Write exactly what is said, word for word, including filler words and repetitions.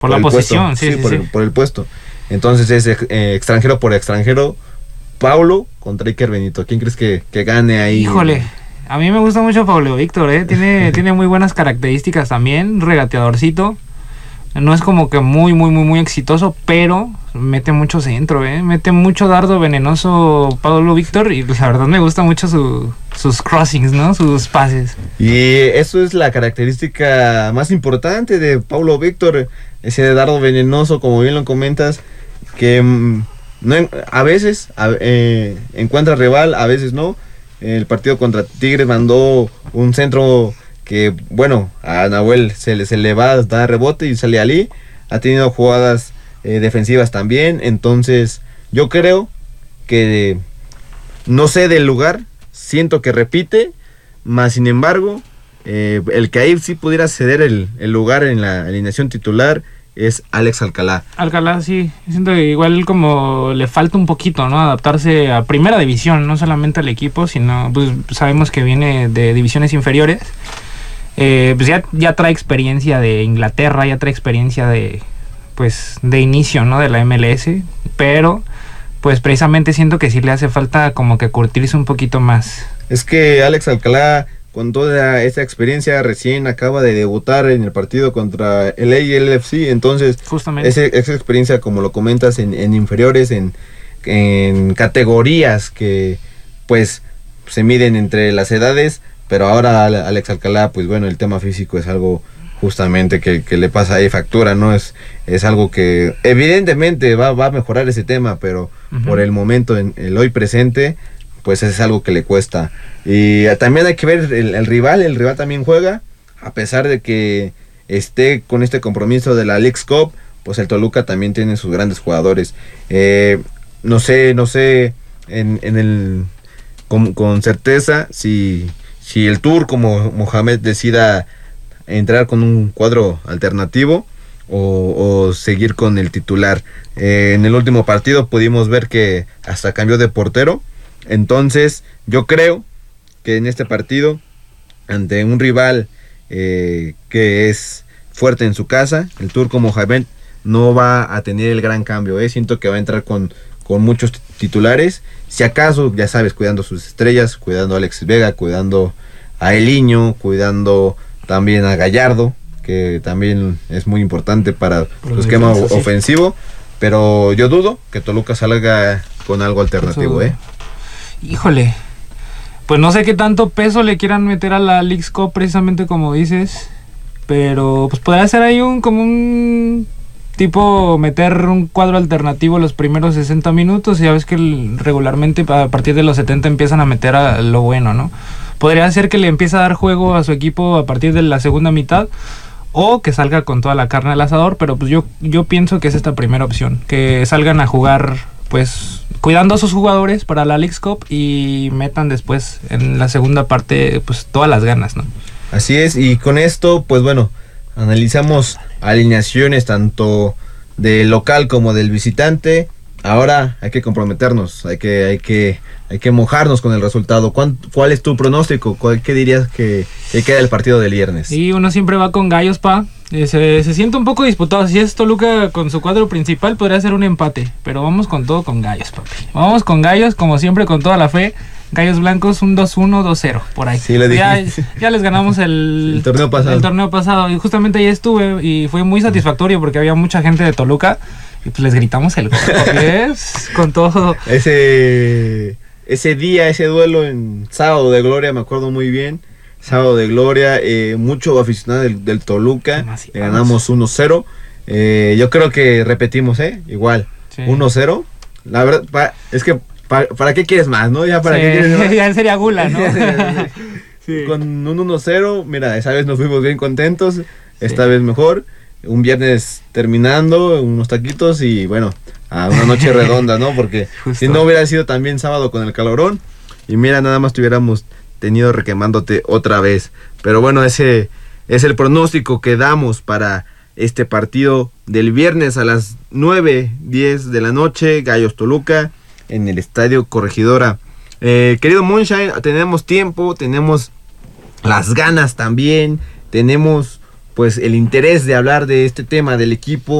por, por la posición, puesto. sí, sí, sí, por, sí. El, por el puesto. Entonces es eh, extranjero por extranjero, Paulo contra Iker Benito. ¿Quién crees que, que gane ahí? Híjole, a mí me gusta mucho Pablo Víctor, ¿eh? Tiene, tiene muy buenas características también, regateadorcito. No es como que muy, muy, muy, muy exitoso, pero mete mucho centro, ¿eh? Mete mucho dardo venenoso Pablo Víctor y la verdad me gusta mucho su, sus crossings, ¿no? Sus pases. Y eso es la característica más importante de Paulo Víctor, ese dardo venenoso, como bien lo comentas, que mmm, no, a veces a, eh, encuentra rival, a veces no. El partido contra Tigres mandó un centro que, bueno, a Nahuel se le, se le va a dar rebote y sale Ali. Ha tenido jugadas eh, defensivas también. Entonces, yo creo que no sé del lugar, siento que repite, más sin embargo, eh, el que ahí sí pudiera ceder el, el lugar en la alineación titular es Alex Alcalá. Alcalá, sí, siento que igual como le falta un poquito, ¿no? Adaptarse a primera división, no solamente al equipo, sino, pues sabemos que viene de divisiones inferiores. Eh, pues ya, ya trae experiencia de Inglaterra, ya trae experiencia de, pues, de inicio, ¿no? De la M L S, pero, pues precisamente siento que sí le hace falta como que curtirse un poquito más. Es que Alex Alcalá, con toda esa experiencia, recién acaba de debutar en el partido contra el A L F C, entonces justamente ese, esa experiencia, como lo comentas, en, en inferiores, en, en categorías que pues se miden entre las edades, pero ahora Alex Alcalá, pues bueno, el tema físico es algo justamente que, que le pasa ahí factura, ¿no? Es, es algo que evidentemente va, va a mejorar ese tema, pero uh-huh. por el momento, en el hoy presente, pues es algo que le cuesta. Y también hay que ver el, el rival, el rival también juega, a pesar de que esté con este compromiso de la Leagues Cup, pues el Toluca también tiene sus grandes jugadores. Eh, no sé, no sé, en, en el con, con certeza si, si el Turco Mohamed decida entrar con un cuadro alternativo o, o seguir con el titular. Eh, en el último partido pudimos ver que hasta cambió de portero. Entonces yo creo que en este partido, ante un rival eh, que es fuerte en su casa, el Turco Mohamed no va a tener el gran cambio, ¿eh? Siento que va a entrar con, con muchos titulares, si acaso, ya sabes, cuidando sus estrellas, cuidando a Alexis Vega, cuidando a Eliño, cuidando también a Gallardo, que también es muy importante para su esquema defensa, ofensivo, sí. Pero yo dudo que Toluca salga con algo alternativo, ¿eh? Híjole, pues no sé qué tanto peso le quieran meter a la Leagues Cup, precisamente como dices, pero pues podría ser ahí un como un tipo meter un cuadro alternativo los primeros sesenta minutos, y ya ves que el, regularmente a partir de los setenta empiezan a meter a lo bueno, ¿no? Podría ser que le empiece a dar juego a su equipo a partir de la segunda mitad, o que salga con toda la carne al asador, pero pues yo, yo pienso que es esta primera opción, que salgan a jugar pues cuidando a sus jugadores para la Leagues Cup y metan después en la segunda parte pues todas las ganas, ¿no? Así es, y con esto pues bueno, analizamos alineaciones tanto del local como del visitante. Ahora hay que comprometernos, hay que, hay que, hay que mojarnos con el resultado. ¿Cuál, cuál es tu pronóstico? ¿Cuál, ¿Qué dirías que, que queda el partido del viernes? Y uno siempre va con gallos, pa. Se, se siente un poco disputado. Si es Toluca con su cuadro principal, podría ser un empate. Pero vamos con todo con gallos, papi. Vamos con gallos, como siempre, con toda la fe. Gallos blancos, un dos uno, dos cero, por ahí. Sí, le ya, ya les ganamos el, el torneo pasado. El torneo pasado. Y justamente ahí estuve y fue muy satisfactorio porque había mucha gente de Toluca. Y pues les gritamos el gol, ¿ves? Con todo. Ese, ese día, ese duelo en Sábado de Gloria, me acuerdo muy bien. Sábado de Gloria, eh, mucho aficionado del, del Toluca. Le ganamos uno cero. Eh, yo creo que repetimos, ¿eh? Igual, sí. uno cero. La verdad, pa, es que, pa, ¿para qué quieres más, no? Ya para sí, qué quieres más. Ya sería gula, ¿no? Sí. Con un uno cero, mira, esa vez nos fuimos bien contentos. Esta sí. vez mejor. Un viernes terminando, unos taquitos y bueno, a una noche redonda, ¿no? Porque justo. Si no hubiera sido también sábado con el calorón, y mira, nada más tuviéramos tenido requemándote otra vez. Pero bueno, ese es el pronóstico que damos para este partido del viernes a las nueve diez de la noche, Gallos Toluca, en el Estadio Corregidora. Eh, querido Moonshine, tenemos tiempo, tenemos las ganas también, tenemos pues el interés de hablar de este tema del equipo